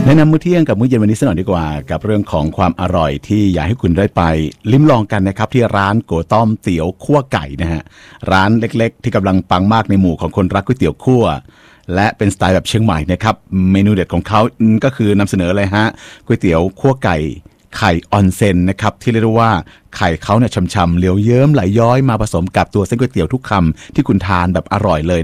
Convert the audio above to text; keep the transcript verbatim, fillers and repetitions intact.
แนะนำมื้อเที่ยงกับมื้อเย็นวันนี้สักหน่อยดีกว่ากับเรื่องของความอร่อยที่อยากให้คุณได้ไปลิ้มลองกันนะครับที่ร้านโกต้อมเตี๋ยวคั่วไก่นะฮะร้านเล็กๆที่กำลังปังมากในหมู่ของคนรักก๋วยเตี๋ยวคั่วและเป็นสไตล์แบบเชียงใหม่นะครับเมนูเด็ดของเขาก็คือนำเสนอเลยฮะก๋วยเตี๋ยวคั่วไก่ไข่ออนเซ็นนะครับที่เรียกว่าไข่เขาเนี่ยช่ำๆเหลียวเยิ้มไหลย้อยมาผสมกับตัวเส้นก๋วยเตี๋ยวทุกคำที่คุณทานแบบอร่อยเลย